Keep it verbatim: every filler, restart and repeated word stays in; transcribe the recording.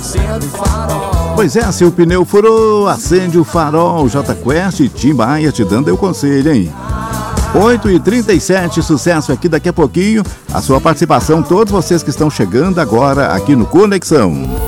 Pois é, se o pneu furou, acende o farol. J Quest e Tim Maia te dando o conselho, hein? oito e trinta e sete, sucesso aqui daqui a pouquinho. A sua participação, todos vocês que estão chegando agora aqui no Conexão.